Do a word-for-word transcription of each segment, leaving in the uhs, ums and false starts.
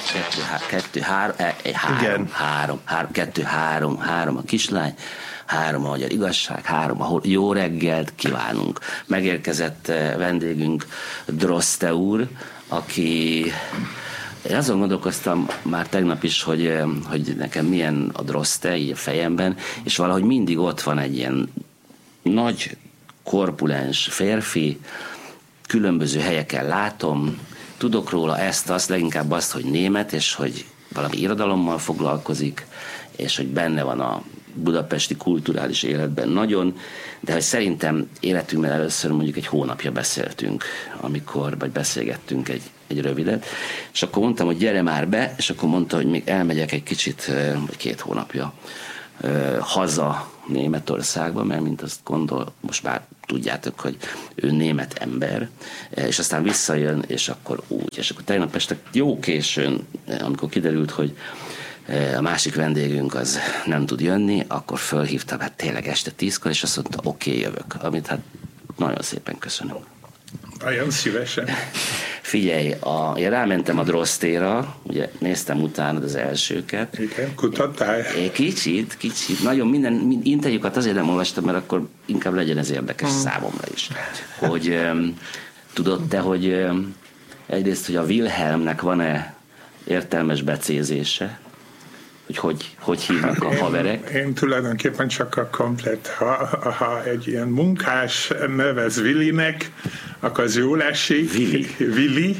kettő, há, kettő, három, egy, három, három, három, kettő, három, három a kislány, három a magyar igazság, három a jó reggelt kívánunk. Megérkezett vendégünk Droste úr, aki... Én azon gondolkoztam már tegnap is, hogy, hogy nekem milyen a Droste így a fejemben, és valahogy mindig ott van egy ilyen nagy, korpulens férfi, különböző helyeken látom, tudok róla ezt, azt, leginkább azt, hogy német, és hogy valami irodalommal foglalkozik, és hogy benne van a budapesti kulturális életben nagyon, de hogy szerintem életünkben először mondjuk egy hónapja beszéltünk, amikor, vagy beszélgettünk egy, egy rövidet, és akkor mondtam, hogy gyere már be, és akkor mondta, hogy még elmegyek egy kicsit, vagy két hónapja haza Németországba, mert mint azt gondol, most már tudjátok, hogy ő német ember, és aztán visszajön, és akkor úgy. És akkor tegnap este jó későn, amikor kiderült, hogy a másik vendégünk az nem tud jönni, akkor fölhívtam, hát tényleg este tízkor, és azt mondta, oké, okay, jövök, amit hát nagyon szépen köszönöm. Nagyon szívesen. Figyelj, a, én rámentem a Drostéra, ugye néztem utána az elsőket. Igen, kutattál? É, kicsit, kicsit. Nagyon minden, mind, interjúkat azért nem olvastam, mert akkor inkább legyen ez érdekes hmm. számomra is. Hogy um, tudod te, hogy um, egyrészt, hogy a Wilhelmnek van-e értelmes becézése, hogy hogy, hogy hívnak a haverek? Én, én tulajdonképpen csak a komplet, ha, ha egy ilyen munkás nevez Willinek, akkor az jól esik. Willi. Willi.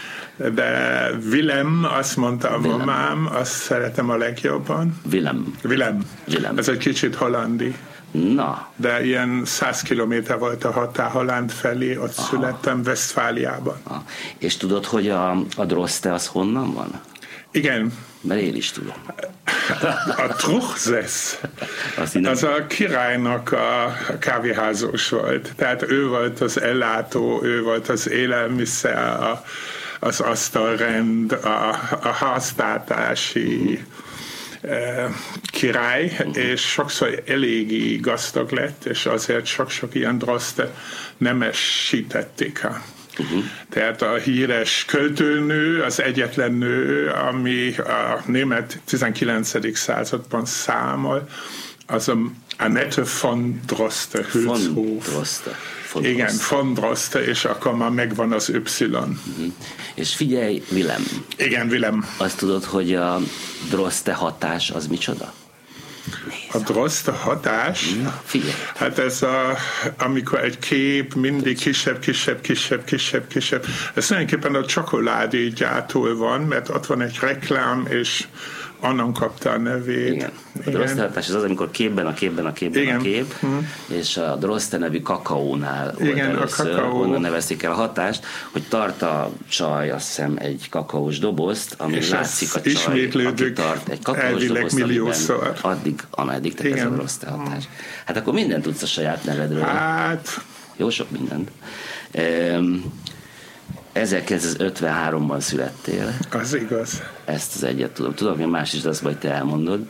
De Willem, azt mondta a mamám, azt szeretem a legjobban. Willem. Willem. Willem. Ez egy kicsit hollandi. Na. De ilyen száz kilométer volt a határ Holland felé, ott aha. születtem Westfáliában. Aha. És tudod, hogy a, a Droste az honnan van? Igen. Mert én is tudom. A Truchsess, az a királynak a kávéházós volt. Tehát ő volt az ellátó, ő volt az élelmiszer, a, az asztalrend, a, a háztartási uh-huh. király, uh-huh. és sokszor eléggé gazdag lett, és azért sok-sok ilyen Droste nemesítették. Uh-huh. Tehát a híres költőnő, az egyetlen nő, ami a német tizenkilencedik században számol, az a Annette von Droste, Hülshof. Droste. Von Igen, Droste. von Droste, és akkor már megvan az Y. Uh-huh. És figyelj, Willem. Igen, Willem. Azt tudod, hogy a Droste hatás az micsoda? A Droste hatás? Na, figyelj. Hát ez a, amikor egy kép mindig kisebb, kisebb, kisebb, kisebb, kisebb. Ez tulajdonképpen a csokoládégyártól van, mert ott van egy reklám, és onnan kapta a nevét. Igen. A Droste hatás az az, amikor képben a képben a képben Igen. a kép, hmm. és a Droste nevű kakaónál volt Igen, először, a kakaó. onnan nevezték el a hatást, hogy tart a csaj, azt hiszem, egy kakaós dobozt, ami és látszik a csaj, aki tart egy kakaós dobozt, amiben addig, ameddig, tehát ez a Droste hatás. Hát akkor mindent tudsz a saját nevedről. Hát... Jó sok mindent. Um, ezerkilencszázötvenháromban születtél. Az igaz. Ezt az egyet tudom. Tudom, hogy más is, de azt majd te elmondod.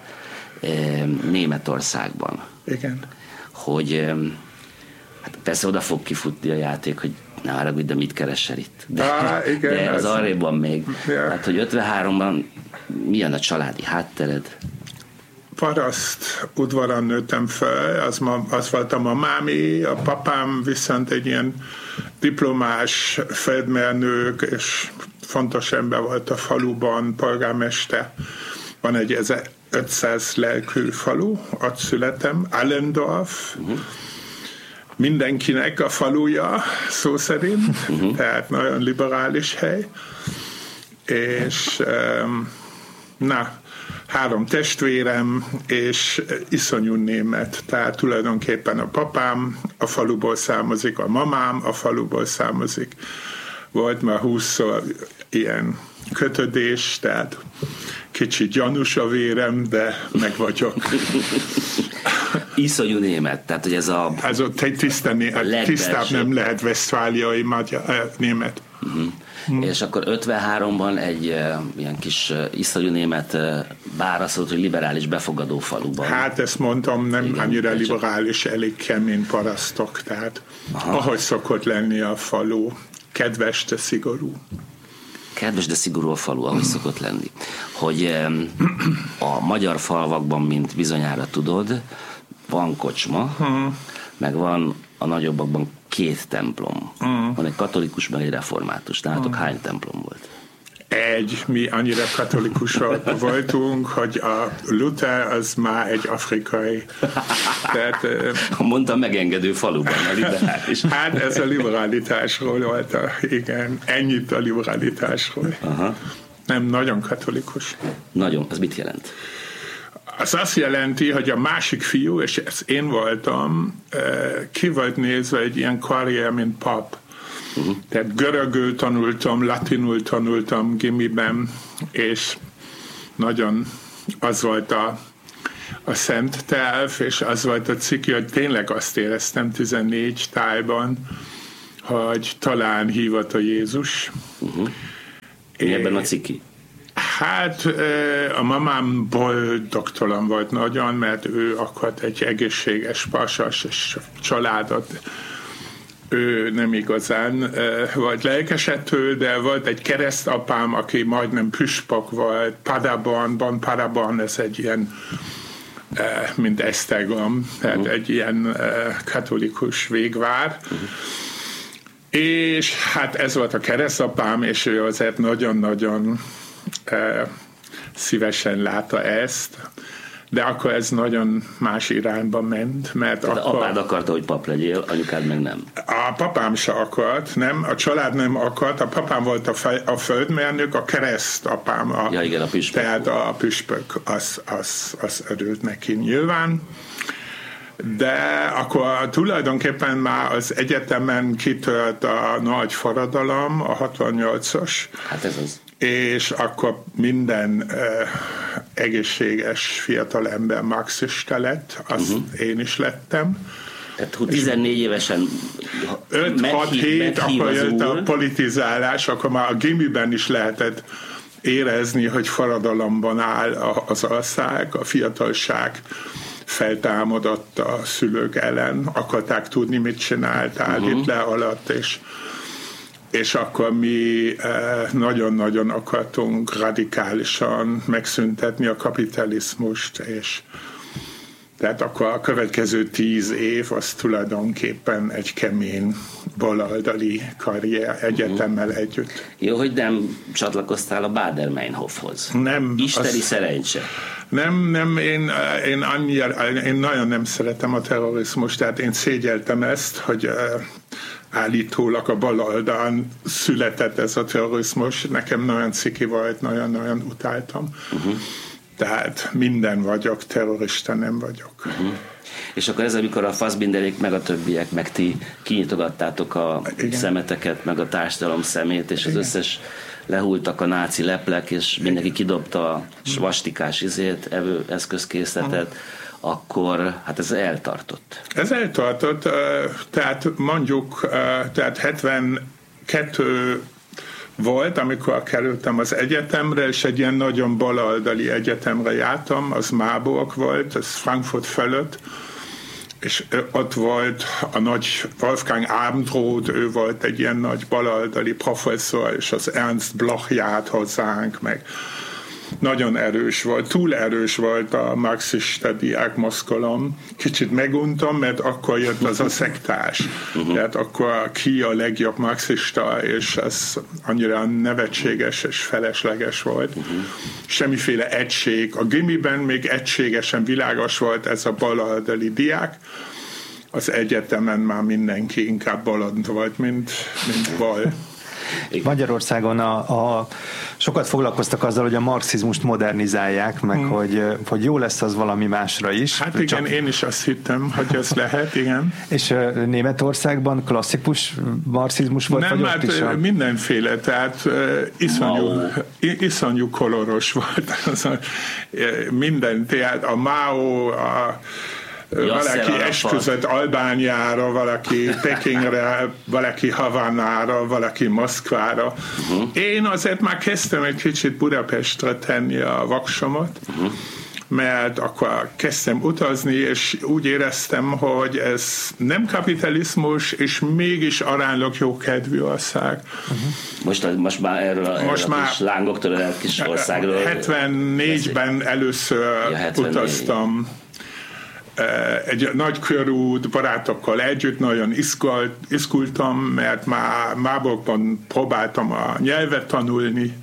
Németországban. Igen. Hogy hát persze oda fog kifutni a játék, hogy ne haragudj, de mit keresel itt. De, Á, igen, de az arréban még. Ja. Hát, hogy ötvenháromban milyen a családi háttered? Paraszt udvaron nőttem fel, az, ma, az volt a mamámi, a papám viszont egy ilyen diplomás feldmernők, és fontos ember volt a faluban, polgármester. Van egy ezerötszáz lelkű falu, ott születtem, Allendorf, uh-huh. mindenkinek a faluja, szó szerint, uh-huh. tehát nagyon liberális hely, és um, na, három testvérem, és iszonyú német. Tehát tulajdonképpen a papám a faluból származik, a mamám a faluból származik. Volt már húszszor ilyen kötődés, tehát kicsit gyanús a vérem, de meg vagyok. Iszonyú német, tehát hogy ez a... Ez a tiszta, tisztább nem lehet westfáliai magyar, német. Uh-huh. Hmm. És akkor ötvenháromban egy uh, ilyen kis uh, iszonyú német uh, bára szólt, hogy liberális befogadó faluban. Hát ezt mondtam, nem igen, annyira liberális, csak... elég kemény parasztok, tehát aha. ahogy szokott lenni a falu, kedves, de szigorú. kedves, de szigorú a falu, ahogy szokott lenni. Hogy a magyar falvakban, mint bizonyára tudod, van kocsma, hmm. meg van a nagyobbakban két templom. Hmm. Van egy katolikus, meg egy református. Nálatok hmm. hány templom volt? Egy, mi annyira katolikusok voltunk, hogy a Luther az már egy afrikai. Tehát, mondtam megengedő faluban, a liberális. Hát ez a liberalitásról volt, a, igen, ennyit a liberalitásról. Aha. Nem, nagyon katolikus. Nagyon, ez mit jelent? Az azt jelenti, hogy a másik fiú, és ez én voltam, ki volt nézve egy ilyen karrier, mint pap. Uh-huh. Tehát görögül tanultam, latinul tanultam gimiben, és nagyon az volt a, a szent terv, és az volt a ciki, hogy tényleg azt éreztem tizennégy tájban, hogy talán hívott a Jézus. Uh-huh. Mi ebben a ciki? Hát a mamám boldogtalan volt nagyon, mert ő akart egy egészséges, pasas és családot. Ő nem igazán uh, volt lelkesedő, de volt egy keresztapám, aki majdnem püspök volt, Paderbornban, Paderborn ez egy ilyen, uh, mint Esztergom, tehát uh-huh. egy ilyen uh, katolikus végvár. Uh-huh. És hát ez volt a keresztapám, és ő azért nagyon-nagyon uh, szívesen látta ezt. De akkor ez nagyon más irányba ment, mert tehát akkor... apád akarta, hogy pap legyél, anyukád meg nem. A papám se akart, nem, a család nem akart, a papám volt a, fej, a földmérnök, a keresztapám, a, ja, igen, a püspök. Tehát a püspök, az, az, az örült neki nyilván. De akkor tulajdonképpen már az egyetemen kitört a nagy forradalom, a hatvannyolcas. Hát ez az. És akkor minden uh, egészséges fiatalember marxista lett, azt uh-huh. én is lettem. Tehát tizennégy évesen öt hat hét, akkor jött a politizálás, akkor már a gimiben is lehetett érezni, hogy forradalomban áll az ország, a fiatalság feltámadott a szülők ellen, akarták tudni, mit csináltál uh-huh. Hitler alatt, és és akkor mi nagyon-nagyon akartunk radikálisan megszüntetni a kapitalizmust, és tehát akkor a következő tíz év az tulajdonképpen egy kemény baloldali karrier egyetemmel uh-huh. együtt. Jó, hogy nem csatlakoztál a Baader-Meinhofhoz. Nem. Isteni az... szerencse. Nem, nem, én, én, annyira, én nagyon nem szeretem a terrorizmust, tehát én szégyeltem ezt, hogy állítólag a baloldalon született ez a terrorizmus. Nekem nagyon ciki volt, nagyon-nagyon utáltam. Uh-huh. Tehát minden vagyok, terrorista nem vagyok. Uh-huh. És akkor ez, amikor a Fassbinderék, meg a többiek, meg ti kinyitogattátok a igen. szemeteket, meg a társadalom szemét, és igen. az összes lehultak a náci leplek, és mindenki kidobta a svastikás izét, evő eszközkészletet, uh-huh. akkor hát ez eltartott. Ez eltartott, tehát mondjuk, tehát hetvenkettő volt, amikor kerültem az egyetemre, és egy ilyen nagyon baloldali egyetemre jártam, az Marburg volt, ez Frankfurt fölött, és ott volt a nagy Wolfgang Abendroth, ő volt egy ilyen nagy baloldali professzor, és az Ernst Bloch járt hozzánk, meg nagyon erős volt, túl erős volt a marxista diákmozgalom. Kicsit meguntam, mert akkor jött az a szektás. Uh-huh. Tehát akkor ki a legjobb marxista, és ez annyira nevetséges és felesleges volt. Uh-huh. Semmiféle egység. A gimiben még egységesen világos volt ez a baloldali diák. Az egyetemen már mindenki inkább balold volt, mint, mint bal. Magyarországon a, a, sokat foglalkoztak azzal, hogy a marxizmust modernizálják, meg hmm. hogy, hogy jó lesz az valami másra is. Hát igen, csak... én is azt hittem, hogy ez lehet, igen. És uh, Németországban klasszikus marxizmus volt? Nem, hát is a... mindenféle, tehát uh, iszonyú, wow. iszonyú koloros volt. Minden, tehát a Mao, a valaki esküzött Albániára, valaki Pekingre, valaki Havannára, valaki Moszkvára. Uh-huh. Én azért már kezdtem egy kicsit Budapestre tenni a vaksomat, uh-huh. mert akkor kezdtem utazni, és úgy éreztem, hogy ez nem kapitalizmus, és mégis aránylag jó kedvű ország. Uh-huh. Most, most már erről, erről most a már kis lángoktól a kis országról. hetvennégyben először ja, hetvennégy. Utaztam egy nagy körút, barátokkal együtt, nagyon izgult, izgultam, mert már Marburgban próbáltam a nyelvet tanulni,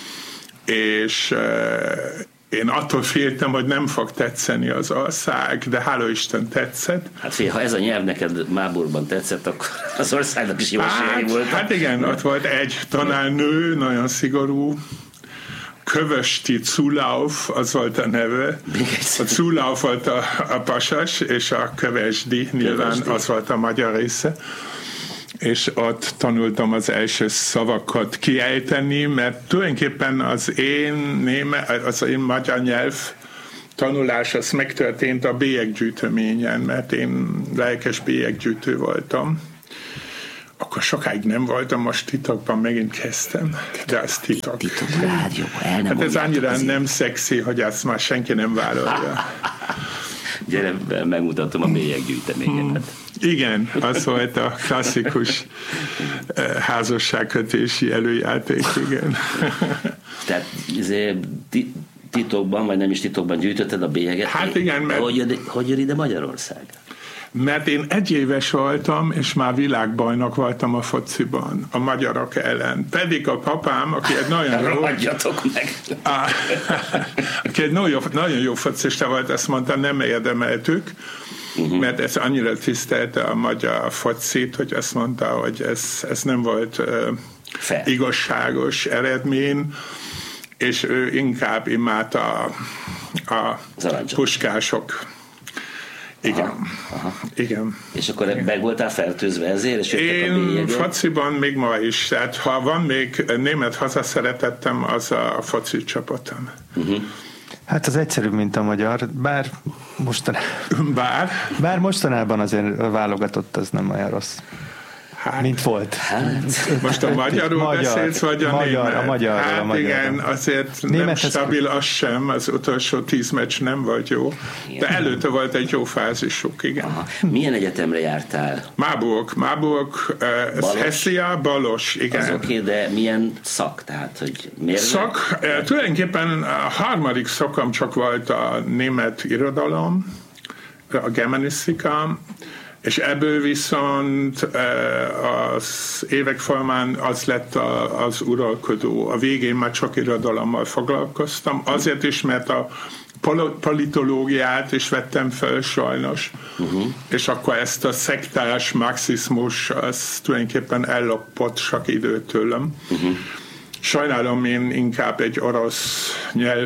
és én attól féltem, hogy nem fog tetszeni az ország, de hála Isten tetszett. Hát fél, ha ez a nyelv neked Marburgban tetszett, akkor az országnak is jó hát, volt. Hát igen, ott volt egy tanárnő, nagyon szigorú, Kövösti Zulauf, az volt a neve. A Zulauf volt a, a pasas, és a Kövesdi nyilván Kövesdi. Az volt a magyar része. És ott tanultam az első szavakat kiejteni, mert tulajdonképpen az én, néme, az én magyar nyelv tanulás az megtörtént a bélyeggyűjteményen, mert én lelkes bélyeggyűjtő voltam. Akkor sokáig nem voltam, most titokban megint kezdtem, de az titok. Titok rádió, el nem hát ez annyira nem szexi, hogy ezt már senki nem vállalja. Gyere, megmutatom a bélyeggyűjteményemet. Igen, az volt a klasszikus házasságkötési előjáték, igen. Tehát titokban, vagy nem is titokban gyűjtötted a bélyeget? Hát igen, mert... Hogy jön, hogy jön ide Magyarország? Mert én egyéves voltam, és már világbajnok voltam a fociban, a magyarok ellen. Pedig a papám, aki egy nagyon jó... Adjatok meg! A, aki egy nagyon, nagyon jó focista volt, azt mondta, nem érdemeltük, uh-huh. mert ez annyira tisztelte a magyar focit, hogy azt mondta, hogy ez, ez nem volt uh, igazságos eredmény, és ő inkább imádta a, a puskások. Igen. Aha, aha. Igen. És akkor igen. Meg voltál fertőzve ezért? És én fociban még ma is. Tehát ha van még német hazaszeretettem, az a foci csapatom. Uh-huh. Hát az egyszerűbb, mint a magyar, bár mostanában, bár? bár mostanában azért válogatott, az nem olyan rossz. Hát, mint volt. Hát, most a magyarul magyar, beszélsz, vagy a magyar, német? A magyar, hát a magyar. Igen, azért német nem stabil az sem, az utolsó tíz meccs nem volt jó, igen. De előtte volt egy jó fázisuk, igen. Aha. Milyen egyetemre jártál? Marburg, Marburg, uh, Hessia, Balos, igen. Az oké, okay, de milyen szak? Tehát, hogy miért? Szak, uh, tulajdonképpen a harmadik szakam csak volt a német irodalom, a germanisztika, és ebből viszont az évek folyamán az lett az uralkodó. A végén már csak irodalommal foglalkoztam, azért is, mert a politológiát is vettem fel sajnos, uh-huh. és akkor ezt a szektás marxizmus az tulajdonképpen ellopott sok időt tőlem. Uh-huh. Sajnálom, én inkább egy orosz nyelv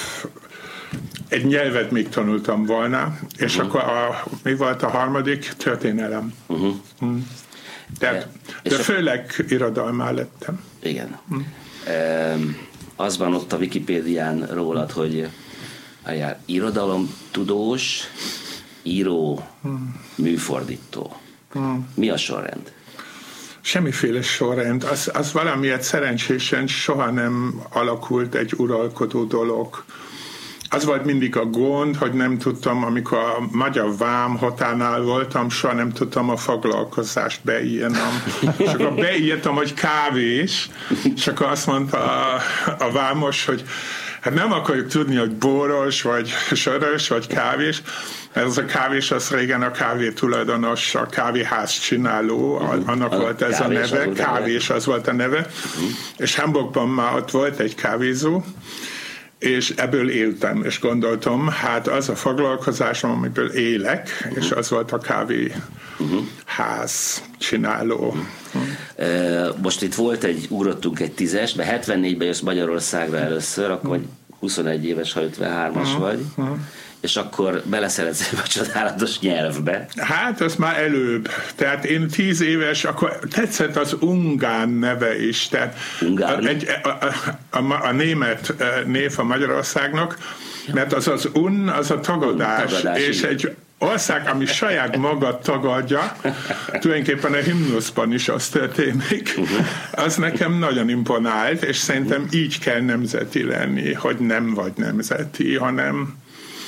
egy nyelvet még tanultam volna, és uh-huh. akkor a, mi volt a harmadik? Történelem. Uh-huh. Mm. Tehát, de, de főleg irodalmá lettem. Igen. Mm. E, az van ott a Wikipédián rólad, hogy aljár, irodalomtudós, író, mm. műfordító. Mm. Mi a sorrend? Semmiféle sorrend. Az, az valamiért szerencsésen soha nem alakult egy uralkodó dolog. Az volt mindig a gond, hogy nem tudtam, amikor a magyar vám határnál voltam, soha nem tudtam a foglalkozást beírnom. És akkor beírtam, hogy kávés, és akkor azt mondta a, a vámos, hogy hát nem akarjuk tudni, hogy boros, vagy sörös, vagy kávés, mert az a kávés, az régen a kávé tulajdonos, a kávéház csináló, uh-huh. annak a volt ez a neve, kávés az volt a neve, uh-huh. és Hamburgban már ott volt egy kávézó, és ebből éltem, és gondoltam, hát az a foglalkozásom, amiből élek, uh-huh. és az volt a kávéház uh-huh. csináló. Uh-huh. Most itt volt egy, ugrottunk egy tízes, mert hetvennégyben jössz Magyarországra először, akkor vagy huszonegy éves, ha ötvenhármas uh-huh. vagy, uh-huh. és akkor beleszeretsz a csodálatos nyelvbe. Hát, az már előbb. Tehát én tíz éves, akkor tetszett az ungán neve is. Tehát egy, a, a, a, a német név a Magyarországnak, ja. mert az az un, az a tagadás, un, tagadás és igen. egy ország, ami saját maga tagadja, tulajdonképpen a himnuszban is az történik, uh-huh. az nekem nagyon imponált, és szerintem így kell nemzeti lenni, hogy nem vagy nemzeti, hanem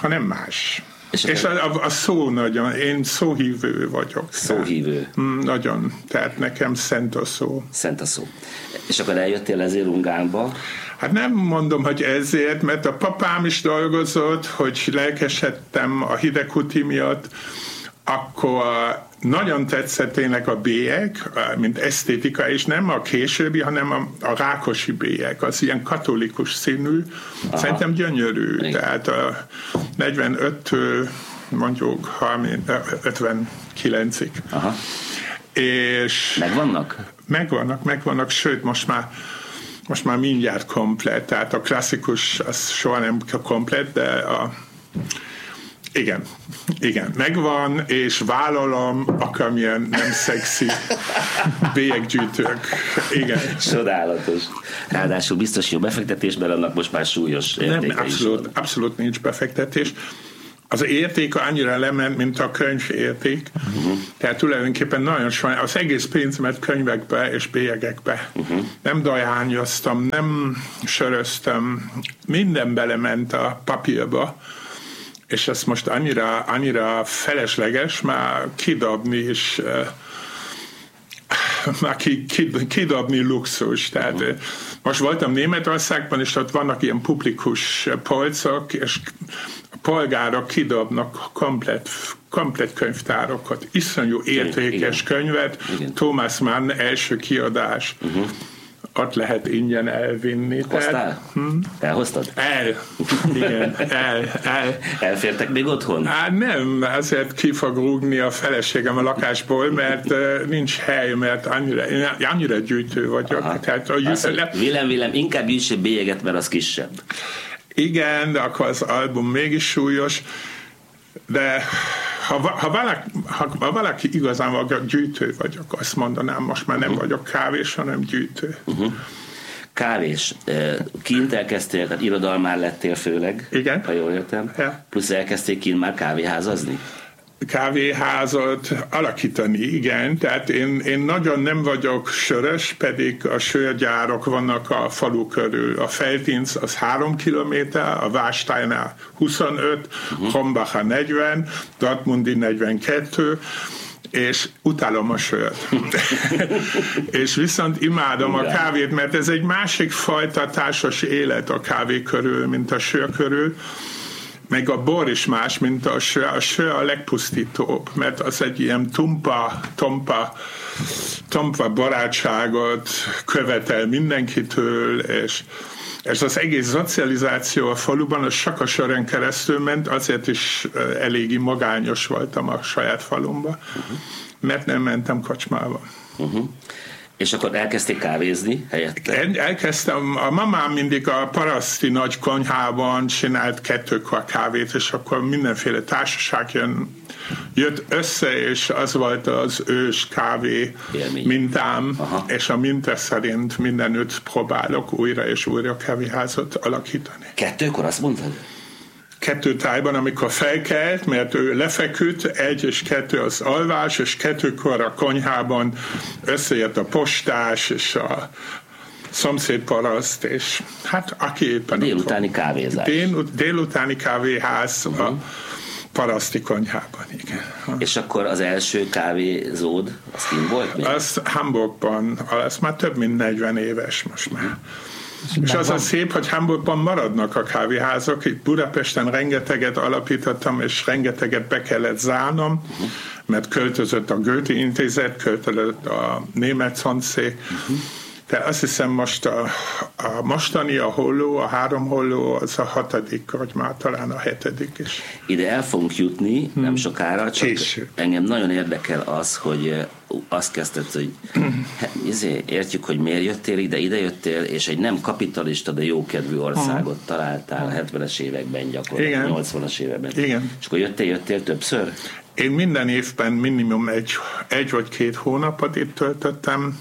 hanem más. És, és a, a szó nagyon, én szóhívő vagyok. Szóhívő. Tehát, nagyon, tehát nekem szent a szó. Szent a szó. És akkor eljöttél ezért Ungánba? Hát nem mondom, hogy ezért, mert a papám is dolgozott, hogy lelkesedtem a hidegkúti miatt, akkor nagyon tetszett tényleg a bélyeg, mint esztétika, és nem a későbbi, hanem a, a rákosi bélyeg, az ilyen katolikus színű, aha, szerintem gyönyörű, igen, tehát a negyvenöttől mondjuk ötvenkilencig. Aha. És megvannak? Megvannak, megvannak, sőt most már most már mindjárt komplett, tehát a klasszikus az soha nem komplett, de a igen, igen, megvan, és vállalom akármilyen nem szexi bélyeggyűjtők. Igen. Csodálatos. Ráadásul biztos jó befektetésben annak most már súlyos értéke. Nem, abszolút, abszolút nincs befektetés. Az érték annyira lement, mint a könyv érték. Uh-huh. Tehát tulajdonképpen nagyon sokan, az egész pénzemet könyvekbe és bélyegekbe. Uh-huh. Nem dajányoztam, nem söröztem, minden belement a papírba, és ez most annyira, annyira felesleges, már kidobni is, uh, már ki, ki, kidobni luxus. Tehát uh, most voltam Németországban, és ott vannak ilyen publikus polcok, és a polgárok kidobnak komplet, komplet könyvtárokat, iszonyú értékes igen, könyvet, igen. Thomas Mann első kiadás. Uh-huh. Ott lehet ingyen elvinni. Hoztál? Tehát, hm? Elhoztad? El. Igen, el, el. Elfértek még otthon? Hát nem, azért ki fog rúgni a feleségem a lakásból, mert uh, nincs hely, mert annyira, én annyira gyűjtő vagyok. Tehát a gyűjtő, le... Vélem, vélem, inkább gyűjtsé bélyeget, mert az kisebb. Igen, de akkor az album mégis súlyos, de ha, ha, valaki, ha, ha valaki igazán vagyok, gyűjtő vagyok, azt mondanám, most már nem uh-huh. vagyok kávés, hanem gyűjtő. Uh-huh. Kávés. Kint elkezdtél, tehát irodalmár lettél főleg, igen, ha jól értem, ja. Plusz elkezdtél kint már kávéházazni? Kávéházat alakítani, igen, tehát én, én nagyon nem vagyok sörös, pedig a sörgyárok vannak a falu körül. A Feltinc az három kilométer, a Warsteinál huszonöt, uh-huh. Krombacher negyven, Dortmundi negyvenkettő, és utálom a sört. És viszont imádom a kávét, mert ez egy másik fajta társas élet a kávé körül, mint a sör körül. Meg a bor is más, mint a sör. A sör a legpusztítóbb, mert az egy ilyen tumpa, tompa, tompa barátságot követel mindenkitől, és ez az egész szocializáció a faluban, az csak a sörön keresztül ment, azért is eléggé magányos voltam a saját falumba, uh-huh. mert nem mentem kocsmába. Uh-huh. És akkor elkezdték kávézni helyette? El, elkezdtem, a mamám mindig a paraszti nagy konyhában csinált kettőkor kávét, és akkor mindenféle társaság jön, jött össze, és az volt az ős kávé élmény. Mintám, aha. És a minta szerint mindenütt próbálok újra és újra kávéházat alakítani. Kettőkor azt mondtad? Kettő tájban, amikor felkelt, mert ő lefeküdt, egy és kettő az alvás, és kettőkor a konyhában összejött a postás, és a szomszédparaszt, és hát aki éppen... Délutáni kávézás. Dél, délutáni kávéház uh-huh. a paraszti konyhában, igen. És akkor az első kávézód, az kint volt még? Az Hamburgban, az már több mint negyven éves most már. Uh-huh. És az a szép, hogy Hamburgban maradnak a kávéházak. Itt Budapesten rengeteget alapítottam, és rengeteget be kellett zárnom, uh-huh. mert költözött a Goethe Intézet, költözött a Német Szonszék. Uh-huh. De azt hiszem most a, a mostani, a holló, a három holló, az a hatodik, vagy már talán a hetedik is. Ide el fogunk jutni, hmm. nem sokára, csak Késő. Engem nagyon érdekel az, hogy azt kezdted, hogy izé, értjük, hogy miért jöttél ide, ide jöttél, és egy nem kapitalista, de jókedvű országot hmm. találtál a hetvenes években gyakorlatilag, nyolcvanas években. Igen. És akkor jöttél, jöttél többször? Én minden évben minimum egy, egy vagy két hónapot itt töltöttem.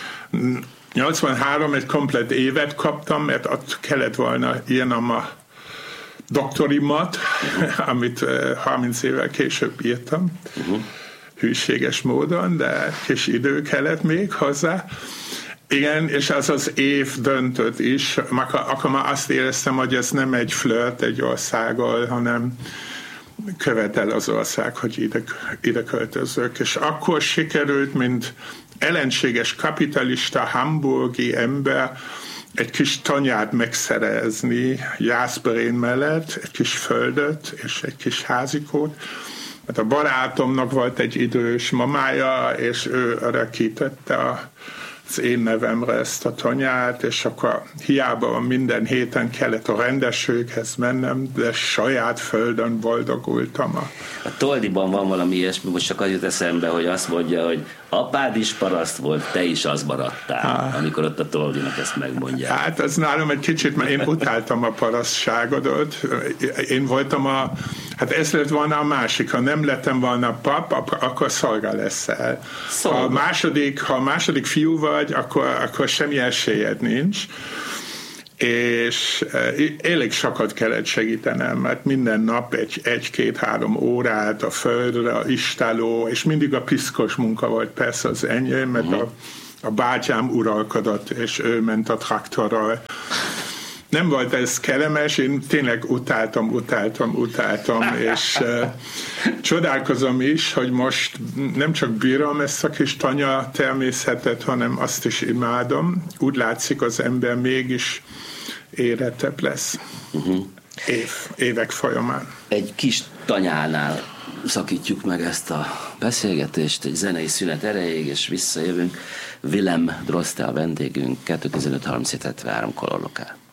nyolcvanhárom egy komplet évet kaptam, mert ott kellett volna írnom a doktorimat, uh-huh. amit uh, harminc évvel később írtam. Uh-huh. Hűséges módon, de kis idő kellett még hozzá. Igen, és az az év döntött is. Akkor már azt éreztem, hogy ez nem egy flört egy országgal, hanem követel az ország, hogy ide, ide költözök. És akkor sikerült, mint ellenséges kapitalista hamburgi ember egy kis tanyát megszerezni Jászberén mellett, egy kis földet és egy kis házikót. Hát a barátomnak volt egy idős mamája, és ő örökítette az én nevemre ezt a tanyát, és akkor hiába minden héten kellett a rendességhez mennem, de saját földön boldogultam. A, a Toldiban van valami ilyesmi, most csak az jut eszembe, hogy azt mondja, hogy apád is paraszt volt, te is az maradtál, ah. amikor ott a Toldinak ezt megmondják. Hát az nálam egy kicsit, mert én utáltam a parasztságodat. Én voltam a, hát ez lett volna a másik, ha nem lettem volna pap, akkor szolga leszel. Szolga. Ha a második, ha a második fiú vagy, akkor, akkor semmi esélyed nincs. És elég sokat kellett segítenem, mert minden nap egy, egy-két-három órát a földre, a istáló, és mindig a piszkos munka volt persze az enyém, mert uh-huh. a, a bátyám uralkodott, és ő ment a traktorral. Nem volt ez kellemes, én tényleg utáltam, utáltam, utáltam, és uh, csodálkozom is, hogy most nem csak bírom ezt a kis tanya természetet, hanem azt is imádom. Úgy látszik, az ember mégis érettebb lesz uh-huh. Év, évek folyamán. Egy kis tanyánál szakítjuk meg ezt a beszélgetést, egy zenei szünet erejéig, és visszajövünk. Willem Droste a vendégünk, kettő tizenöt harminc hetvenhárom Color Lokál.